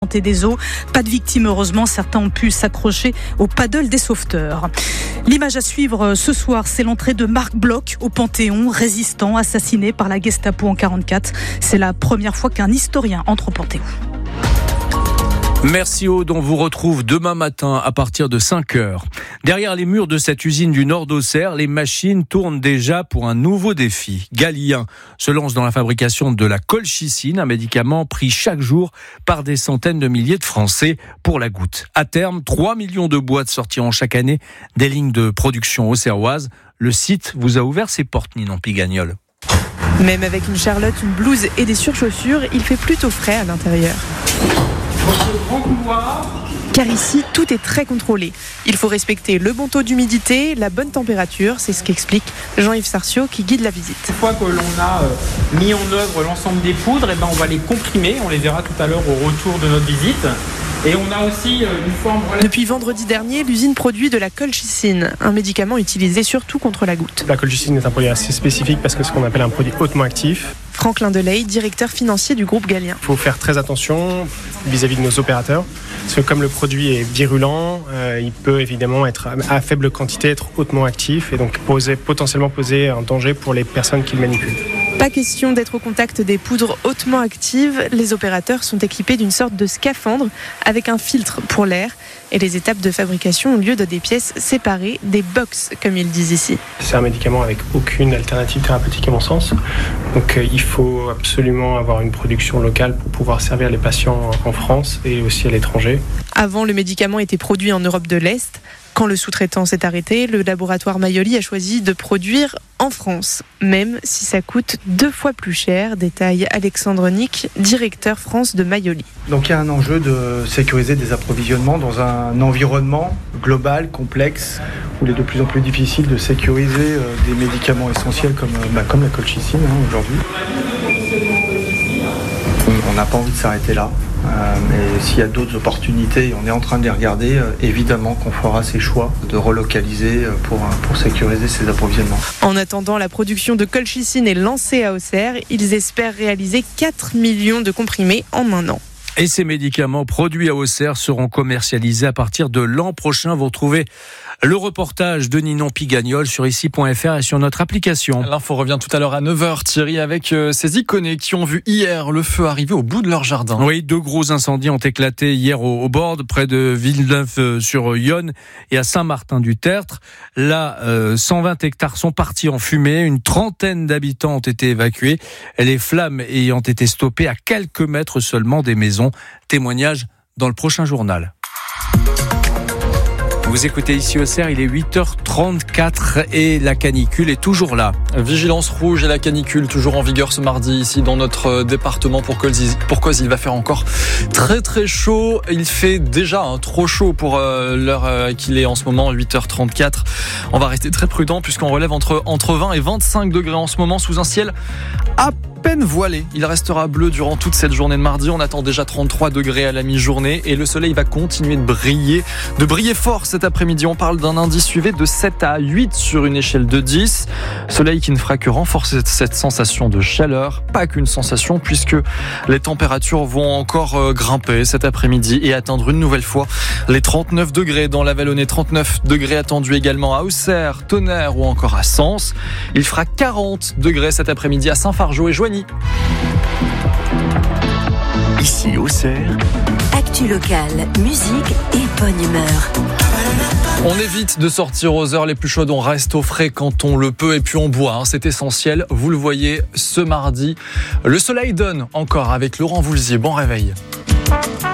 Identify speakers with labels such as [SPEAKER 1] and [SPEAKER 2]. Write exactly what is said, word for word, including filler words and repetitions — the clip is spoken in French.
[SPEAKER 1] remontée des eaux. Pas de victimes heureusement, certains ont pu s'accrocher au paddle des sauveteurs. L'image à suivre ce soir, c'est l'entrée de Marc Bloch au Panthéon, résistant assassiné par la Gestapo en quarante-quatre. C'est la première fois qu'un historien entre au Panthéon.
[SPEAKER 2] Merci Aude, on vous retrouve demain matin à partir de cinq heures. Derrière les murs de cette usine du Nord d'Auxerre, les machines tournent déjà pour un nouveau défi. Galien se lance dans la fabrication de la colchicine, un médicament pris chaque jour par des centaines de milliers de Français pour la goutte. À terme, trois millions de boîtes sortiront chaque année des lignes de production auxerroises. Le site vous a ouvert ses portes, Ninon Pigagnol.
[SPEAKER 3] Même avec une charlotte, une blouse et des surchaussures, il fait plutôt frais à l'intérieur. Car ici, tout est très contrôlé. Il faut respecter le bon taux d'humidité, la bonne température, c'est ce qu'explique Jean-Yves Sarciot qui guide la visite.
[SPEAKER 4] Une fois que l'on a mis en œuvre l'ensemble des poudres, et ben on va les comprimer, on les verra tout à l'heure au retour de notre visite. Et on a aussi une forme...
[SPEAKER 3] Depuis vendredi dernier, l'usine produit de la colchicine, un médicament utilisé surtout contre la goutte.
[SPEAKER 5] La colchicine est un produit assez spécifique parce que c'est ce qu'on appelle un produit hautement actif.
[SPEAKER 3] Franklin Delay, directeur financier du groupe Galien.
[SPEAKER 5] Il faut faire très attention vis-à-vis de nos opérateurs, parce que comme le produit est virulent, euh, il peut évidemment être à faible quantité, être hautement actif et donc poser, potentiellement poser un danger pour les personnes qui le manipulent.
[SPEAKER 3] Pas question d'être au contact des poudres hautement actives. Les opérateurs sont équipés d'une sorte de scaphandre avec un filtre pour l'air. Et les étapes de fabrication ont lieu de des pièces séparées, des box comme ils disent ici.
[SPEAKER 5] C'est un médicament avec aucune alternative thérapeutique à mon sens. Donc euh, il faut absolument avoir une production locale pour pouvoir servir les patients en France et aussi à l'étranger.
[SPEAKER 3] Avant, le médicament était produit en Europe de l'Est. Quand le sous-traitant s'est arrêté, le laboratoire Mayoli a choisi de produire en France, même si ça coûte deux fois plus cher, détaille Alexandre Nick, directeur France de Mayoli.
[SPEAKER 6] Donc il y a un enjeu de sécuriser des approvisionnements dans un environnement global, complexe, où il est de plus en plus difficile de sécuriser des médicaments essentiels comme, bah, comme la colchicine hein, aujourd'hui. On n'a pas envie de s'arrêter là. Euh, mais s'il y a d'autres opportunités, on est en train de les regarder, euh, évidemment qu'on fera ces choix de relocaliser euh, pour, pour sécuriser ces approvisionnements.
[SPEAKER 3] En attendant, la production de colchicine est lancée à Auxerre. Ils espèrent réaliser quatre millions de comprimés en un an.
[SPEAKER 2] Et ces médicaments produits à Auxerre seront commercialisés à partir de l'an prochain. Vous retrouvez le reportage de Ninon Pigagnol sur ici point f r et sur notre application.
[SPEAKER 7] L'info revient tout à l'heure à neuf heures, Thierry, avec euh, ces iconés qui ont vu hier le feu arriver au bout de leur jardin.
[SPEAKER 2] Oui, deux gros incendies ont éclaté hier au, au Borde, près de Villeneuve-sur-Yonne et à Saint-Martin-du-Tertre. Là, euh, cent vingt hectares sont partis en fumée. Une trentaine d'habitants ont été évacués. Les flammes ayant été stoppées à quelques mètres seulement des maisons. Témoignage dans le prochain journal. Vous écoutez ici Auxerre, il est huit heures trente-quatre et la canicule est toujours là.
[SPEAKER 7] Vigilance rouge et la canicule toujours en vigueur ce mardi ici dans notre département pour cause, pour cause il va faire encore très très chaud. Il fait déjà hein, trop chaud pour euh, l'heure euh, qu'il est en ce moment, huit heures trente-quatre. On va rester très prudent puisqu'on relève entre, entre vingt et vingt-cinq degrés en ce moment sous un ciel à peine voilé. Il restera bleu durant toute cette journée de mardi. On attend déjà trente-trois degrés à la mi-journée et le soleil va continuer de briller, de briller fort cet après-midi. On parle d'un indice U V de sept à huit sur une échelle de dix. Soleil qui ne fera que renforcer cette sensation de chaleur. Pas qu'une sensation puisque les températures vont encore grimper cet après-midi et atteindre une nouvelle fois les trente-neuf degrés dans la Vallonnée. trente-neuf degrés attendus également à Auxerre, Tonnerre ou encore à Sens. Il fera quarante degrés cet après-midi à Saint-Fargeau et Joigny.
[SPEAKER 8] Ici Auxerre.
[SPEAKER 9] Actu locale, musique et bonne humeur.
[SPEAKER 7] On évite de sortir aux heures les plus chaudes, on reste au frais quand on le peut et puis on boit, hein, c'est essentiel. Vous le voyez ce mardi, le soleil donne encore avec Laurent Voulzier. Bon réveil.